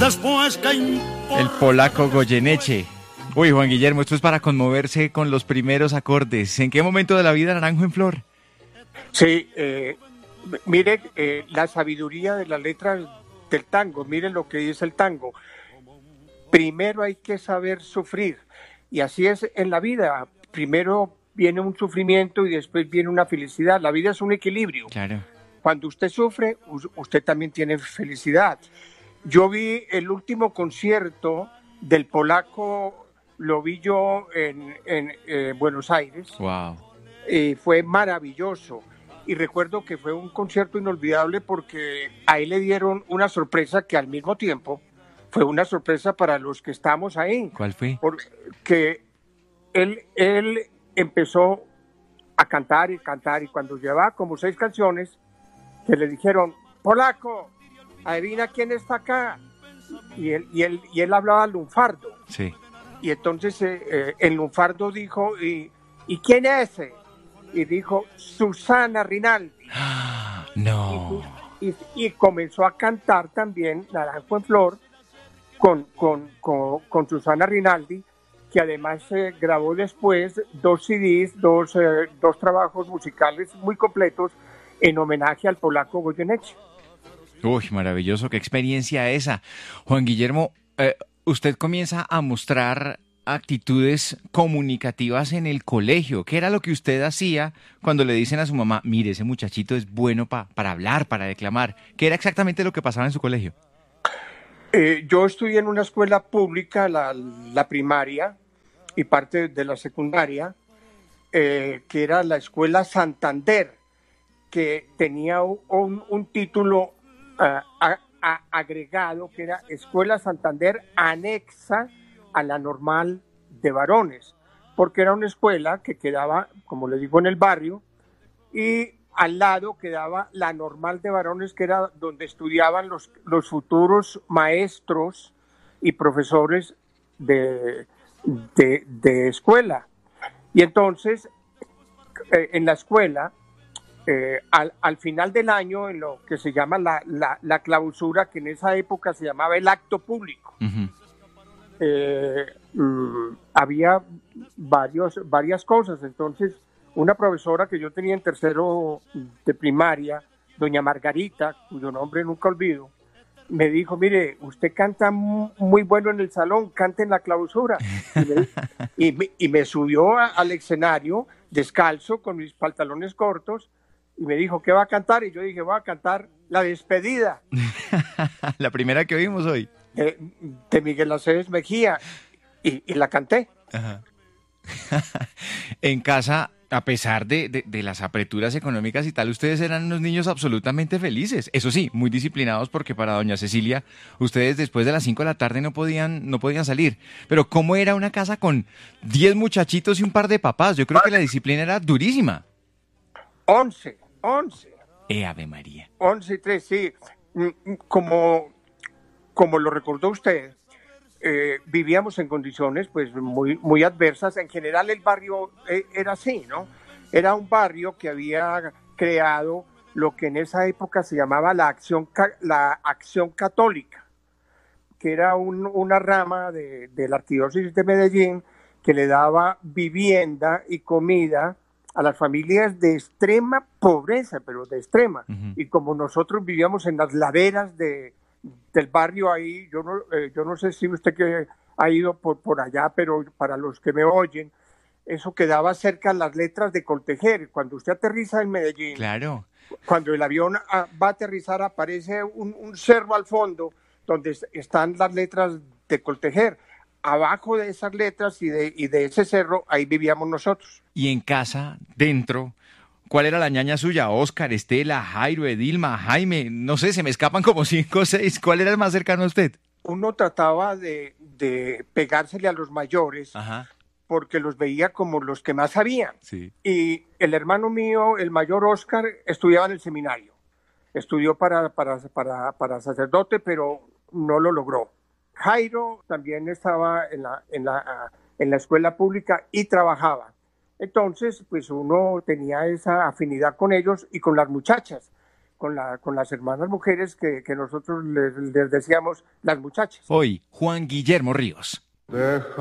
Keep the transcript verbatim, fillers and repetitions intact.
Después que importa... El polaco Goyeneche. Uy, Juan Guillermo, esto es para conmoverse con los primeros acordes. ¿En qué momento de la vida Naranjo en Flor? Sí, eh, mire eh, la sabiduría de las letras del tango, miren lo que dice el tango. Primero hay que saber sufrir, y así es en la vida. Primero viene un sufrimiento y después viene una felicidad. La vida es un equilibrio. Claro. Cuando usted sufre, usted también tiene felicidad. Yo vi el último concierto del polaco, lo vi yo en, en eh, Buenos Aires. Wow. Y fue maravilloso. Y recuerdo que fue un concierto inolvidable porque a él le dieron una sorpresa que al mismo tiempo fue una sorpresa para los que estamos ahí. ¿Cuál fue? Porque él, él empezó a cantar y cantar, y cuando llevaba como seis canciones, que le dijeron, polaco, adivina quién está acá. Y él, y él, y él hablaba lunfardo. Sí. Y entonces eh, eh, el lunfardo dijo, ¿y, ¿y quién es ese? Y dijo, Susana Rinaldi. No. Y, y, y comenzó a cantar también Naranjo en Flor con, con, con, con Susana Rinaldi, que además eh, grabó después dos C Ds, dos, eh, dos trabajos musicales muy completos en homenaje al polaco Goyeneche. Uy, maravilloso, qué experiencia esa. Juan Guillermo, eh, usted comienza a mostrar actitudes comunicativas en el colegio. ¿Qué era lo que usted hacía cuando le dicen a su mamá, mire, ese muchachito es bueno pa, para hablar, para declamar? ¿Qué era exactamente lo que pasaba en su colegio? Eh, yo estudié en una escuela pública, la, la primaria y parte de la secundaria, eh, que era la Escuela Santander, que tenía un, un título uh, a, a, agregado, que era Escuela Santander anexa a la normal de varones, porque era una escuela que quedaba, como le digo, en el barrio, y al lado quedaba la normal de varones, que era donde estudiaban los, los futuros maestros y profesores de, de, de escuela. Y entonces, eh, en la escuela, eh, al, al final del año, en lo que se llama la, la, la clausura, que en esa época se llamaba el acto público, uh-huh. eh, mm, había varios, varias cosas. Entonces, una profesora que yo tenía en tercero de primaria, doña Margarita, cuyo nombre nunca olvido, me dijo, mire, usted canta muy bueno en el salón, cante en la clausura. Y me, y me, y me subió a, al escenario descalzo, con mis pantalones cortos, y me dijo, ¿qué va a cantar? Y yo dije, voy a cantar La Despedida. La primera que oímos hoy. De, de Miguel Aceves Mejía, y, y la canté. Ajá. En casa, a pesar de, de, de las apreturas económicas y tal, ustedes eran unos niños absolutamente felices. Eso sí, muy disciplinados, porque para doña Cecilia, ustedes después de las cinco de la tarde no podían, no podían salir. Pero ¿cómo era una casa con diez muchachitos y un par de papás? Yo creo que la disciplina era durísima. Once, once. ¡Eh, Ave María! Once y tres, sí. Como, como lo recordó usted, Eh, vivíamos en condiciones pues muy, muy adversas. En general el barrio eh, era así, ¿no? Era un barrio que había creado lo que en esa época se llamaba la Acción, la acción Católica, que era un, una rama de, de la Arquidiócesis de Medellín, que le daba vivienda y comida a las familias de extrema pobreza, pero de extrema. Uh-huh. Y como nosotros vivíamos en las laderas de del barrio ahí, yo no, eh, yo no sé si usted que ha ido por, por allá, pero para los que me oyen, eso quedaba cerca de las letras de Coltejer. Cuando usted aterriza en Medellín, claro, cuando el avión a, va a aterrizar, aparece un, un cerro al fondo donde están las letras de Coltejer. Abajo de esas letras y de, y de ese cerro, ahí vivíamos nosotros. Y en casa, dentro, ¿cuál era la ñaña suya? Óscar, Estela, Jairo, Edilma, Jaime, no sé, se me escapan como cinco o seis. ¿Cuál era el más cercano a usted? Uno trataba de, de pegársele a los mayores. Ajá. Porque los veía como los que más sabían. Sí. Y el hermano mío, el mayor Óscar, estudiaba en el seminario. Estudió para, para, para, para sacerdote, pero no lo logró. Jairo también estaba en la, en la, en la escuela pública y trabajaba. Entonces, pues uno tenía esa afinidad con ellos y con las muchachas. con, la, con las hermanas mujeres que, que nosotros les, les decíamos las muchachas. Hoy, Juan Guillermo Ríos. Deja